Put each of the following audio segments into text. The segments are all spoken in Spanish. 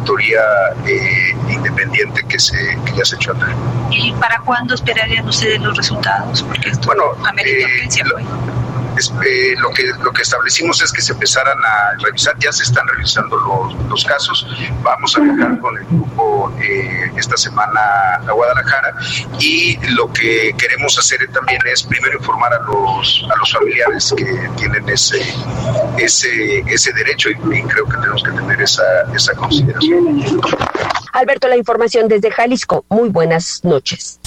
auditoría independiente que ya se echó a andar. ¿Y para cuándo esperarían ustedes los resultados? Porque esto amerita urgencia, lo que establecimos es que se empezaran a revisar, ya se están revisando los casos. Vamos a viajar con el grupo esta semana a Guadalajara, y lo que queremos hacer también es primero informar a los familiares que tienen ese derecho, y creo que tenemos que tener esa consideración. Alberto, la información desde Jalisco. Muy buenas noches.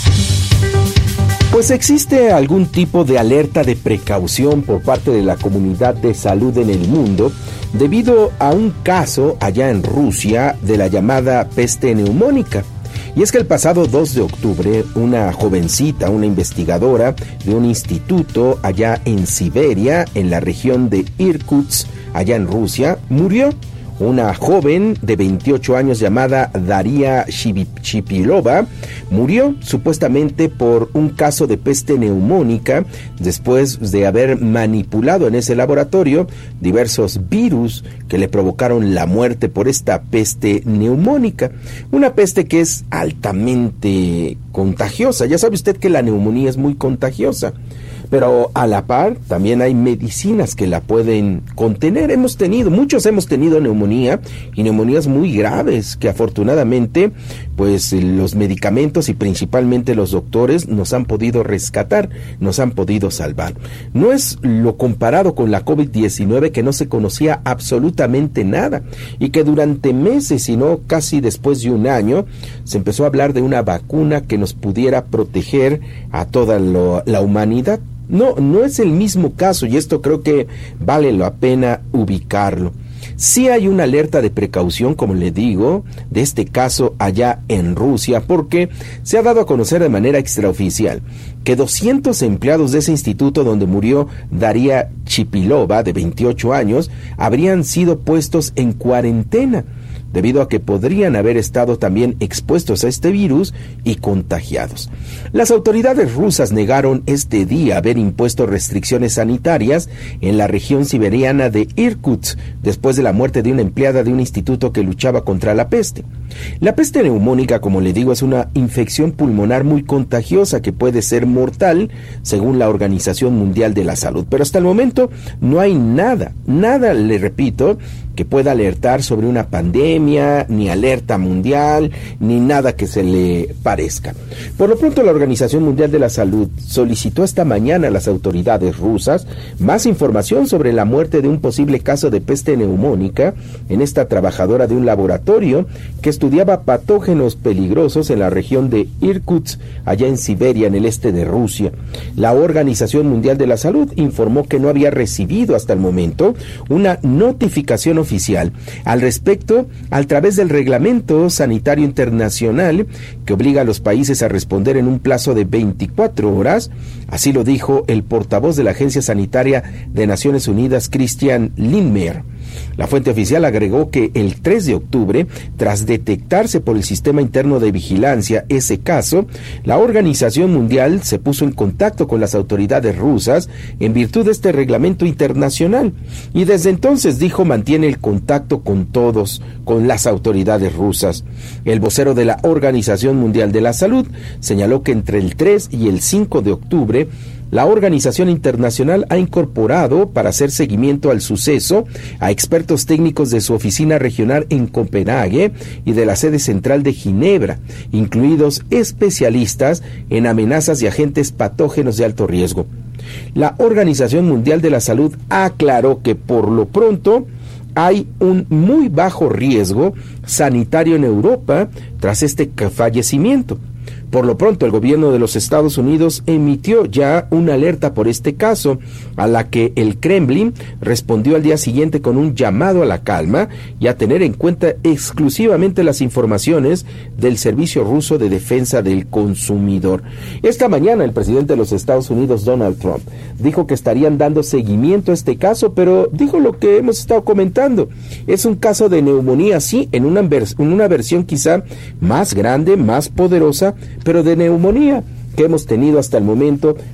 Pues existe algún tipo de alerta de precaución por parte de la comunidad de salud en el mundo debido a un caso allá en Rusia de la llamada peste neumónica. Y es que el pasado 2 de octubre, una jovencita, una investigadora de un instituto allá en Siberia, en la región de Irkutsk, allá en Rusia, murió. Una joven de 28 años llamada Daria Chipilova murió supuestamente por un caso de peste neumónica después de haber manipulado en ese laboratorio diversos virus que le provocaron la muerte por esta peste neumónica. Una peste que es altamente contagiosa. Ya sabe usted que la neumonía es muy contagiosa. Pero a la par también hay medicinas que la pueden contener. Muchos hemos tenido neumonía, y neumonías muy graves que afortunadamente pues los medicamentos y principalmente los doctores nos han podido rescatar, nos han podido salvar. No es lo comparado con la COVID-19, que no se conocía absolutamente nada y que durante meses, si no casi después de un año, se empezó a hablar de una vacuna que nos pudiera proteger a toda la humanidad. No es el mismo caso, y esto creo que vale la pena ubicarlo. Sí hay una alerta de precaución, como le digo, de este caso allá en Rusia, porque se ha dado a conocer de manera extraoficial que 200 empleados de ese instituto donde murió Daria Chipilova, de 28 años, habrían sido puestos en cuarentena, debido a que podrían haber estado también expuestos a este virus y contagiados. Las autoridades rusas negaron este día haber impuesto restricciones sanitarias en la región siberiana de Irkutsk, después de la muerte de una empleada de un instituto que luchaba contra la peste. La peste neumónica, como le digo, es una infección pulmonar muy contagiosa que puede ser mortal, según la Organización Mundial de la Salud. Pero hasta el momento no hay nada, le repito, que pueda alertar sobre una pandemia, ni alerta mundial, ni nada que se le parezca. Por lo pronto, la Organización Mundial de la Salud solicitó esta mañana a las autoridades rusas más información sobre la muerte de un posible caso de peste neumónica en esta trabajadora de un laboratorio que estudiaba patógenos peligrosos en la región de Irkutsk, allá en Siberia, en el este de Rusia. La Organización Mundial de la Salud informó que no había recibido hasta el momento una notificación oficial al respecto a través del Reglamento Sanitario Internacional que obliga a los países a responder en un plazo de 24 horas, así lo dijo el portavoz de la Agencia Sanitaria de Naciones Unidas, Christian Lindmeier. La fuente oficial agregó que el 3 de octubre, tras detectarse por el Sistema Interno de Vigilancia ese caso, la Organización Mundial se puso en contacto con las autoridades rusas en virtud de este reglamento internacional, y desde entonces, dijo, mantiene el contacto con todos, con las autoridades rusas. El vocero de la Organización Mundial de la Salud señaló que entre el 3 y el 5 de octubre, la organización internacional ha incorporado para hacer seguimiento al suceso a expertos técnicos de su oficina regional en Copenhague y de la sede central de Ginebra, incluidos especialistas en amenazas y agentes patógenos de alto riesgo. La Organización Mundial de la Salud aclaró que por lo pronto hay un muy bajo riesgo sanitario en Europa tras este fallecimiento. Por lo pronto, el gobierno de los Estados Unidos emitió ya una alerta por este caso, a la que el Kremlin respondió al día siguiente con un llamado a la calma y a tener en cuenta exclusivamente las informaciones del Servicio Ruso de Defensa del Consumidor. Esta mañana, el presidente de los Estados Unidos, Donald Trump, dijo que estarían dando seguimiento a este caso, pero dijo lo que hemos estado comentando. Es un caso de neumonía, sí, en una versión quizá más grande, más poderosa, pero de neumonía que hemos tenido hasta el momento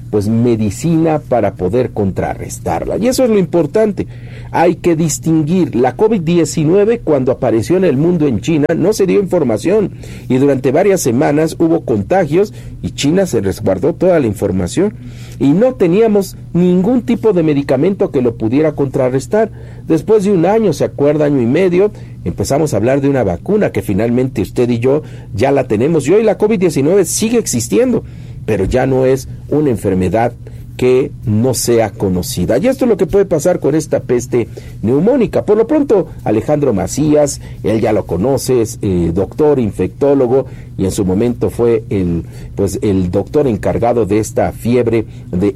pues medicina para poder contrarrestarla. Y eso es lo importante. Hay que distinguir. La COVID-19, cuando apareció en el mundo en China, no se dio información y durante varias semanas hubo contagios y China se resguardó toda la información y no teníamos ningún tipo de medicamento que lo pudiera contrarrestar. Después de un año, ¿se acuerda? Año y medio, empezamos a hablar de una vacuna que finalmente usted y yo ya la tenemos, y hoy la COVID-19 sigue existiendo, pero ya no es una enfermedad que no sea conocida. Y esto es lo que puede pasar con esta peste neumónica. Por lo pronto, Alejandro Macías, él ya lo conoce, es doctor, infectólogo, y en su momento fue el doctor encargado de esta fiebre de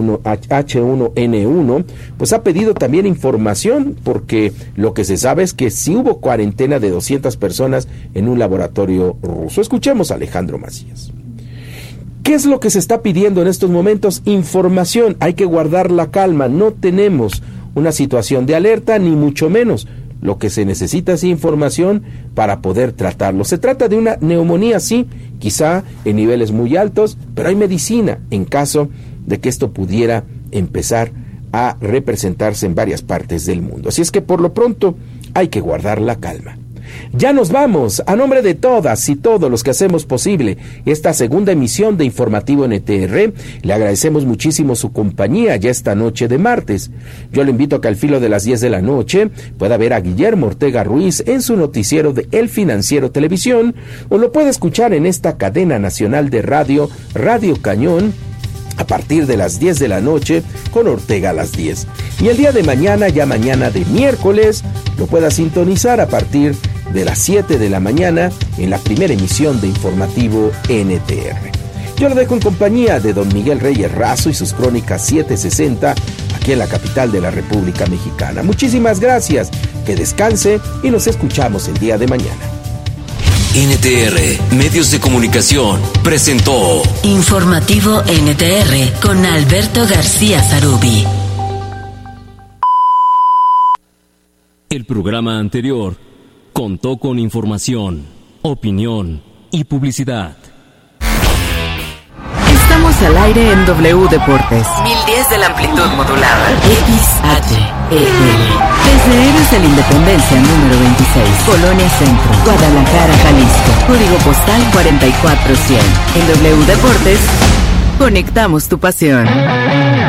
H1N1, pues ha pedido también información, porque lo que se sabe es que sí hubo cuarentena de 200 personas en un laboratorio ruso. Escuchemos a Alejandro Macías. ¿Qué es lo que se está pidiendo en estos momentos? Información. Hay que guardar la calma. No tenemos una situación de alerta, ni mucho menos. Lo que se necesita es información para poder tratarlo. Se trata de una neumonía, sí, quizá en niveles muy altos, pero hay medicina en caso de que esto pudiera empezar a representarse en varias partes del mundo. Así es que por lo pronto hay que guardar la calma. Ya nos vamos. A nombre de todas y todos los que hacemos posible esta segunda emisión de Informativo NTR, le agradecemos muchísimo su compañía ya esta noche de martes. Yo le invito a que al filo de las 10 de la noche pueda ver a Guillermo Ortega Ruiz en su noticiero de El Financiero Televisión, o lo puede escuchar en esta cadena nacional de radio, Radio Cañón, a partir de las 10 de la noche con Ortega a las 10. Y el día de mañana, ya mañana de miércoles, lo pueda sintonizar a partir de las 7 de la mañana en la primera emisión de Informativo NTR. Yo lo dejo en compañía de don Miguel Reyes Razo y sus crónicas 760 aquí en la capital de la República Mexicana. Muchísimas gracias, que descanse y nos escuchamos el día de mañana. NTR Medios de Comunicación presentó Informativo NTR con Alberto García Zarubi. El programa anterior contó con información, opinión y publicidad. Estamos al aire en W Deportes. 1010 de la amplitud modulada. XHEL. Desde Héroes de la Independencia número 26. Colonia Centro. Guadalajara, Jalisco. Código postal 44100. En W Deportes, conectamos tu pasión.